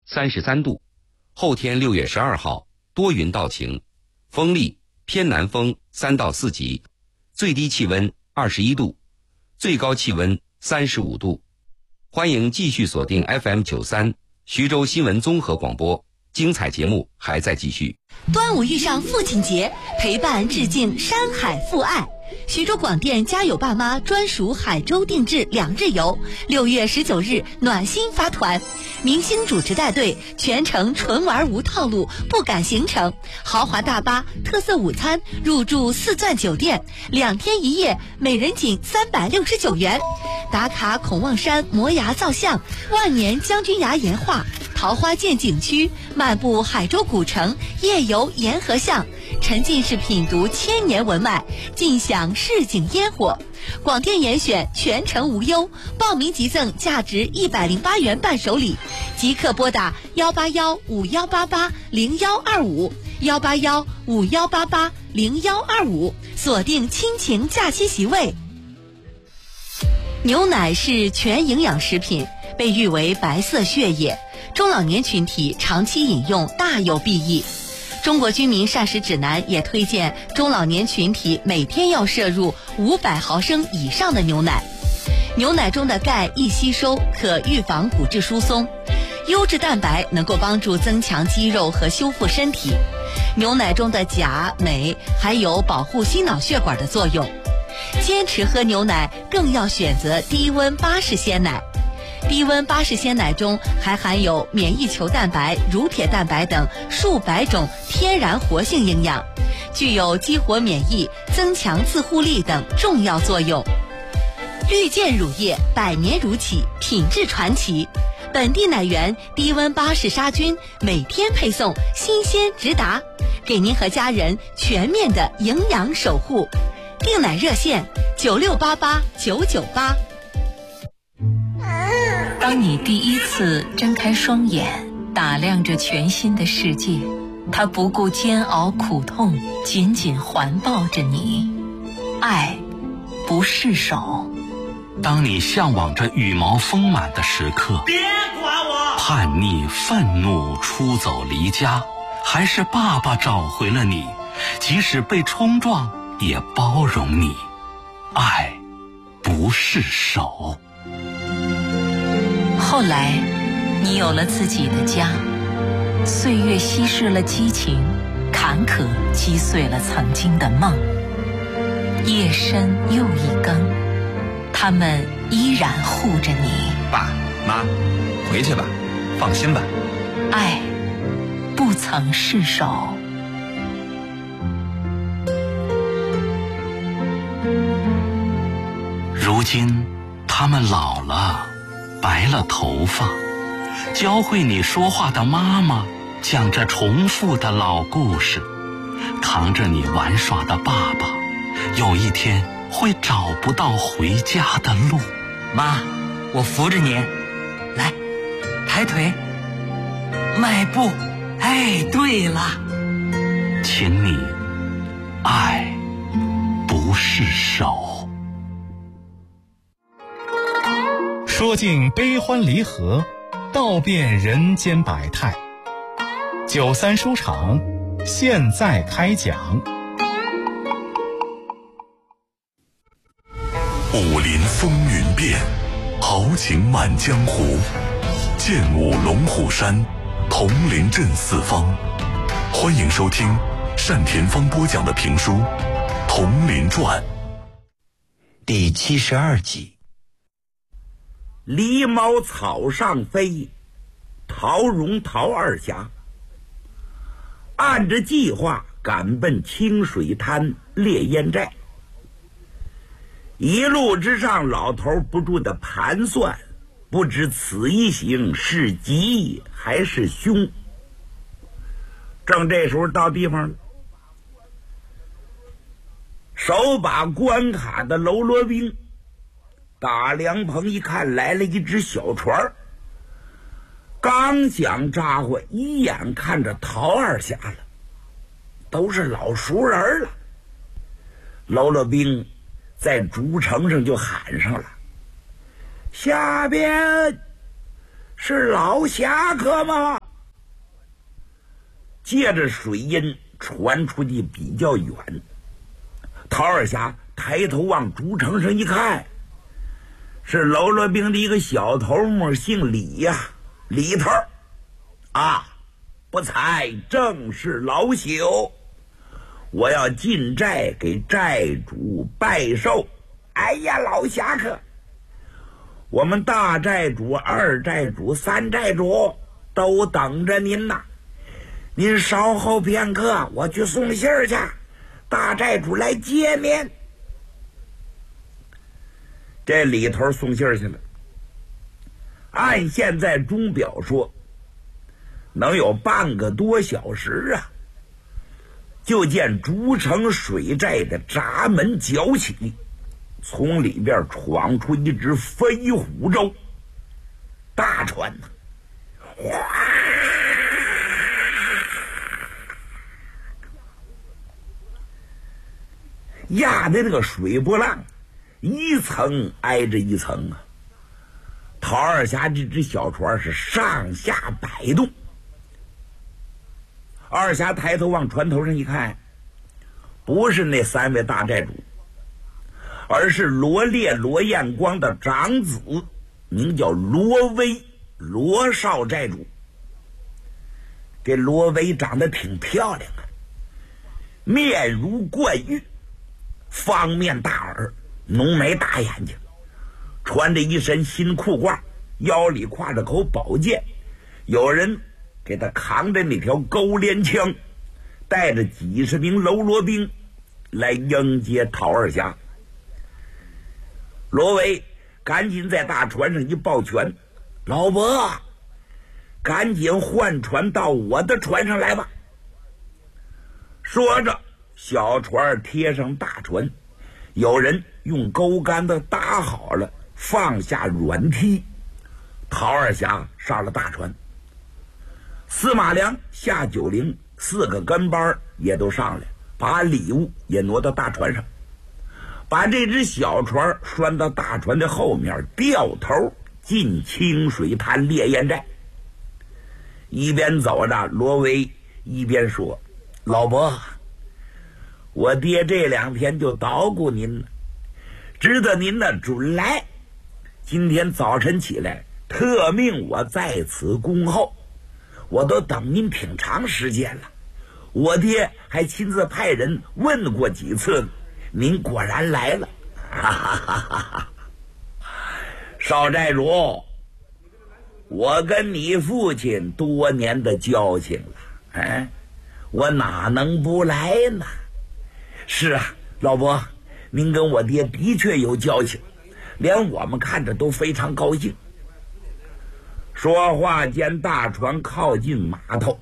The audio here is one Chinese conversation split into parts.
33度。后天6月12号多云到晴，风力偏南风3到4级，最低气温21度，最高气温35度。欢迎继续锁定 FM93 徐州新闻综合广播，精彩节目还在继续。 端午遇上父亲节，陪伴致敬山海父爱。徐州广电家有爸妈专属海州定制2日游，6月19日暖心发团，明星主持带队，全程纯玩无套路，不赶行程，豪华大巴、特色午餐，入住4钻酒店，2天1夜，每人仅369元。打卡孔望山摩崖造像、万年将军崖岩画、桃花涧景区，漫步海州古城，夜游沿河巷，沉浸式品读千年文脉，尽享市井烟火。广电严选，全程无忧，报名即赠价值108元伴手礼，即刻拨打18151880125，18151880125，锁定亲情假期席位。牛奶是全营养食品，被誉为白色血液，中老年群体长期饮用大有裨益。中国居民膳食指南也推荐中老年群体每天要摄入500毫升以上的牛奶。牛奶中的钙易吸收，可预防骨质疏松；优质蛋白能够帮助增强肌肉和修复身体。牛奶中的钾、镁还有保护心脑血管的作用。坚持喝牛奶更要选择低温巴氏鲜奶。低温巴氏鲜奶中还含有免疫球蛋白、乳铁蛋白等数百种天然活性营养，具有激活免疫、增强自护力等重要作用。绿箭乳业100年如起，品质传奇，本地奶源低温巴氏杀菌，每天配送，新鲜直达，给您和家人全面的营养守护。订奶热线96889988。 当你第一次睁开双眼，打量着全新的世界，它不顾煎熬苦痛，紧紧环抱着你。爱不释手。 当你向往着羽毛丰满的时刻， 别管我！ 叛逆愤怒出走离家，还是爸爸找回了你，即使被冲撞也包容你。爱不释手。 后来你有了自己的家，岁月稀释了激情，坎坷击碎了曾经的梦。夜深又一更，他们依然护着你。 爸妈，回去吧，放心吧。 爱不曾释手。 如今他们老了，白了头发，教会你说话的妈妈讲着重复的老故事，扛着你玩耍的爸爸，有一天会找不到回家的路。 妈，我扶着你，来，抬腿，迈步。哎，对了， 请你爱不释手。 说尽悲欢离合，道遍人间百态。93书场现在开讲。 武林风云变，豪情满江湖。剑舞龙虎山，铜陵镇四方。欢迎收听单田芳播讲的评书《铜陵传》 第72集。 狸猫草上飞，陶荣陶二侠按着计划赶奔清水滩猎烟寨。一路之上，老头不住的盘算，不知此一行是吉还是凶。正这时候到地方了，手把关卡的喽啰兵打凉棚一看，来了一只小船，刚想扎过，一眼看着陶二侠了，都是老熟人了。喽啰兵在竹城上就喊上了：“下边是老侠客吗？” 借着水音传出去比较远。陶二侠抬头往竹城上一看，是喽啰兵的一个小头目，姓李呀，李头啊，不才正是老朽，我要进寨给寨主拜寿。哎呀，老侠客，我们大寨主、二寨主、三寨主都等着您呐，您稍后片刻，我去送信儿去，大寨主来接您。这里头送信儿去了，按现在钟表说，能有半个多小时啊，就见竹城水寨的闸门搅起，从里边闯出一只飞虎舟，大船呐，哗，压的那个水波浪一层挨着一层啊。陶二侠这只小船是上下摆动。二侠抬头往船头上一看，不是那三位大寨主，而是罗烈、罗彦光的长子，名叫罗威，罗少寨主。这罗威长得挺漂亮啊，面如冠玉，方面大耳，浓眉大眼睛，穿着一身新裤褂，腰里挎着口宝剑，有人给他扛着那条钩镰枪，带着几十名喽啰兵来迎接陶二侠。罗威赶紧在大船上一抱拳，老伯，赶紧换船到我的船上来吧。说着，小船贴上大船，有人用钩竿子搭好了，放下软梯，陶二侠上了大船。司马良、夏九龄四个跟班也都上来，把礼物也挪到大船上，把这只小船拴到大船的后面，掉头进清水滩烈焰寨。一边走着，罗威一边说，老伯，我爹这2天就捣鼓您了，知道您的准来，今天早晨起来特命我在此恭候，我都等您挺长时间了，我爹还亲自派人问过几次，您果然来了。哈哈哈哈哈！少寨主，我跟你父亲多年的交情了，我哪能不来呢？是啊，老伯，您跟我爹的确有交情，连我们看着都非常高兴。说话间，大船靠近码头，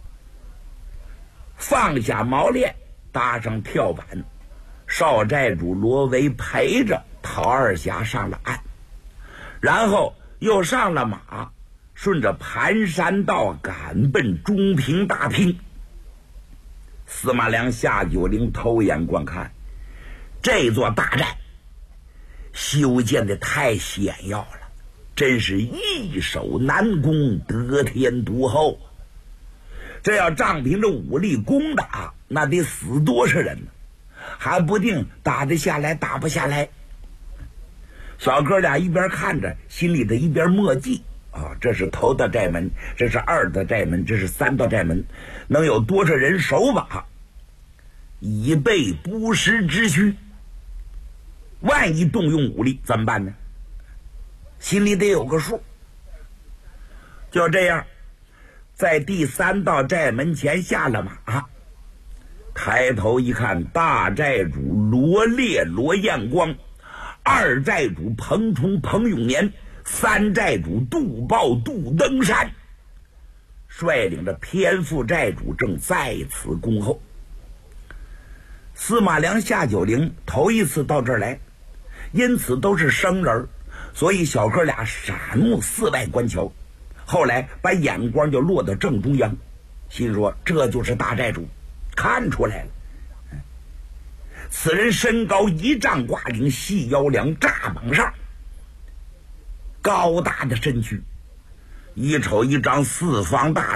放下锚链，搭上跳板，少寨主罗威陪着陶二侠上了岸，然后又上了马，顺着盘山道赶奔中平大厅。司马良、夏九龄偷眼观看，这座大寨修建的太险要了，真是易守难攻，得天独厚。这要仗凭着武力攻打，那得死多少人呢？还不定打得下来打不下来。小哥俩一边看着，心里的一边默记啊，这是头道寨门，这是二道寨门，这是三道寨门，能有多少人守把，以备不时之需。万一动用武力怎么办呢？心里得有个数。就这样，在第3道寨门前下了马，抬头一看，大寨主罗烈、罗彦光，二寨主彭冲、彭永年，三寨主杜豹、杜登山，率领着天父寨主正在此恭候。司马良、夏九龄头一次到这儿来，因此都是生人，所以小哥俩闪目四外观瞧，后来把眼光就落到正中央，心说这就是大寨主，看出来了。此人身高1丈挂领，细腰梁，炸膀上，高大的身躯，一瞅一张4方大